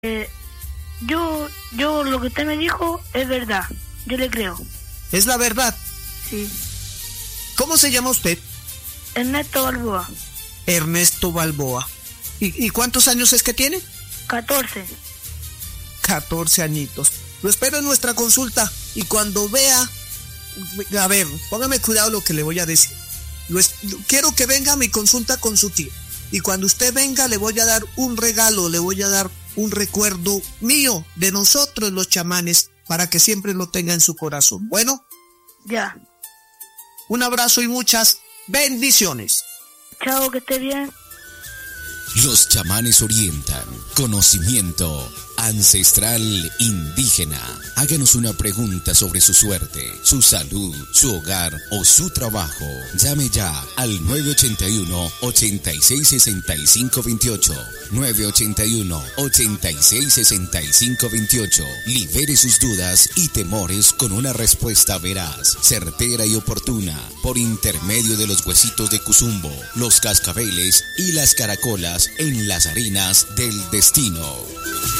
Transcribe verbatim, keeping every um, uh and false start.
Eh, yo, yo lo que usted me dijo es verdad, yo le creo. ¿Es la verdad? Sí. ¿Cómo se llama usted? Ernesto Balboa. Ernesto Balboa. ¿Y, y cuántos años es que tiene? catorce. catorce añitos. Lo espero en nuestra consulta y cuando vea, a ver, póngame cuidado lo que le voy a decir. Lo es, quiero que venga a mi consulta con su tío. Y cuando usted venga le voy a dar un regalo, le voy a dar un recuerdo mío, de nosotros los chamanes, para que siempre lo tenga en su corazón. Bueno, Ya. un abrazo y muchas bendiciones. Chao, que esté bien. Los chamanes orientan. Conocimiento ancestral indígena. Háganos una pregunta sobre su suerte, su salud, su hogar o su trabajo. Llame ya al nueve ocho uno, ocho seis seis cinco dos ocho. nueve ocho uno, ocho seis seis cinco dos ocho. Libere sus dudas y temores con una respuesta veraz, certera y oportuna, por intermedio de los huesitos de Cuzumbo, los cascabeles y las caracolas en las arenas del destino.